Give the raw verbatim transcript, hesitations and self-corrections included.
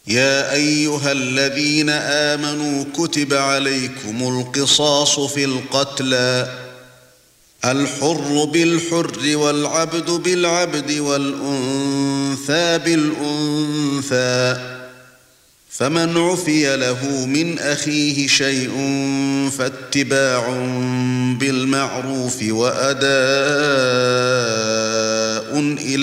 يا ايها الذين آمنوا كتب عليكم القصاص في القتلى الحر بالحر والعبد بالعبد والأنثى بالأنثى فمن عفي له من أخيه شيء فاتباع بالمعروف وأداء إلى